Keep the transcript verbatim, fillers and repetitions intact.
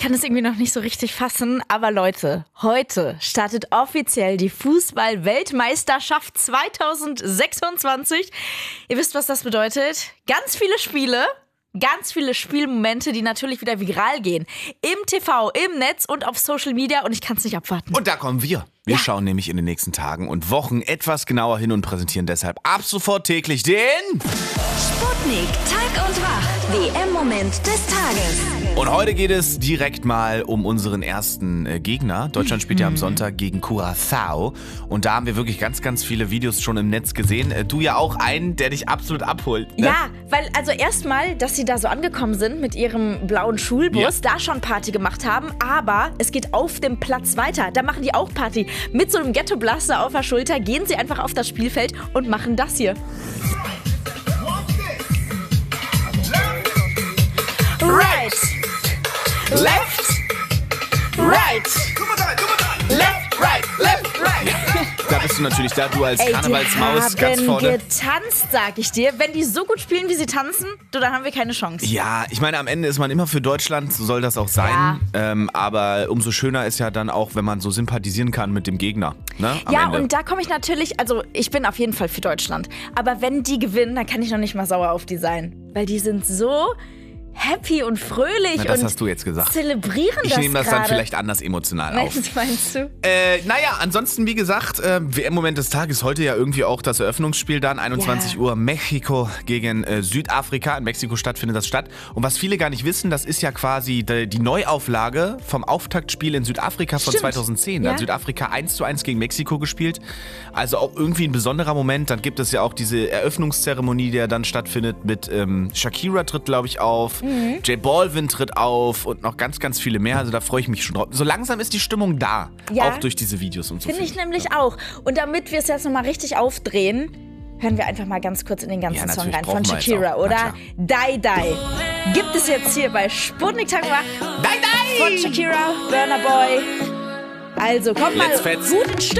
kann es irgendwie noch nicht so richtig fassen, aber Leute, heute startet offiziell die Fußball-Weltmeisterschaft zwanzig sechsundzwanzig. Ihr wisst, was das bedeutet. Ganz viele Spiele, ganz viele Spielmomente, die natürlich wieder viral gehen. Im T V, im Netz und auf Social Media und ich kann es nicht abwarten. Und da kommen wir. Wir ja. schauen nämlich in den nächsten Tagen und Wochen etwas genauer hin und präsentieren deshalb ab sofort täglich den Sputnik Tag und Wach. W M-Moment des Tages. Und heute geht es direkt mal um unseren ersten äh, Gegner. Deutschland spielt ja am Sonntag gegen Curaçao. Und da haben wir wirklich ganz, ganz viele Videos schon im Netz gesehen. Äh, du ja auch einen, der dich absolut abholt. Ne? Ja, weil also erstmal, dass sie da so angekommen sind mit ihrem blauen Schulbus, ja. da schon Party gemacht haben. Aber es geht auf dem Platz weiter. Da machen die auch Party. Mit so einem Ghetto-Blaster auf der Schulter gehen sie einfach auf das Spielfeld und machen das hier. Right, left, right, left, right, left, right. Da bist du natürlich da, du als Ey, Karnevalsmaus die ganz haben vorne. getanzt, sag ich dir. Wenn die so gut spielen, wie sie tanzen, du, dann haben wir keine Chance. Ja, ich meine, am Ende ist man immer für Deutschland, so soll das auch sein. Ja. Ähm, aber umso schöner ist ja dann auch, wenn man so sympathisieren kann mit dem Gegner. Ne, am Ja, Ende. und da komme ich natürlich, also ich bin auf jeden Fall für Deutschland. Aber wenn die gewinnen, dann kann ich noch nicht mal sauer auf die sein. Weil die sind so happy und fröhlich. Na, das und hast du jetzt gesagt. Zelebrieren Ich das nehme das grade. dann vielleicht anders emotional auf. Was meinst du? Äh, naja, ansonsten, wie gesagt, äh, W M-Moment des Tages heute ja irgendwie auch das Eröffnungsspiel dann, einundzwanzig Ja. Uhr, Mexiko gegen äh, Südafrika. In Mexiko-Stadt findet das statt. Und was viele gar nicht wissen, das ist ja quasi die, die Neuauflage vom Auftaktspiel in Südafrika von Stimmt. zweitausendzehn. Da Ja. hat Südafrika eins zu eins gegen Mexiko gespielt. Also auch irgendwie ein besonderer Moment. Dann gibt es ja auch diese Eröffnungszeremonie, die ja dann stattfindet mit ähm, Shakira tritt, glaube ich, auf. Mhm. J Balvin tritt auf und noch ganz, ganz viele mehr. Also da freue ich mich schon drauf. So langsam ist die Stimmung da. Ja. Auch durch diese Videos und so. Finde ich nämlich auch. Und damit wir es jetzt nochmal richtig aufdrehen, hören wir einfach mal ganz kurz in den ganzen Ja, Song natürlich rein brauchen von wir jetzt Shakira, auch. Na oder? Die Die. Gibt es jetzt hier bei Sputnik Tag und Wach Die Die! von Shakira, Burna Boy. Also kommt mal Let's fetz. gut in Stimmung.